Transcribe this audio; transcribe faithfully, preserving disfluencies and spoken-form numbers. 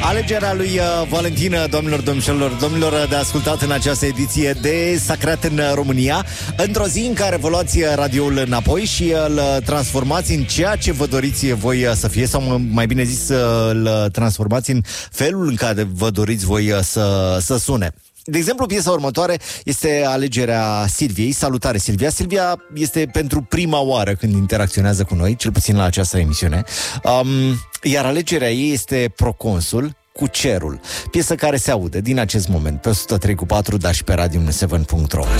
Alegerea lui uh, Valentin, domnilor, domnilor, domnilor, de ascultat în această ediție de Sacrat în România, într-o zi în care vă luați radioul înapoi și îl transformați în ceea ce vă doriți voi să fie, sau mai bine zis, îl transformați în felul în care vă doriți voi să, să sune. De exemplu, piesa următoare este alegerea Silviei. Salutare, Silvia! Silvia este pentru prima oară când interacționează cu noi, cel puțin la această emisiune. Um, iar alegerea ei este Proconsul cu Cerul, piesă care se aude din acest moment pe o sută trei cu patru, dar și pe radio unu șapte punct ro.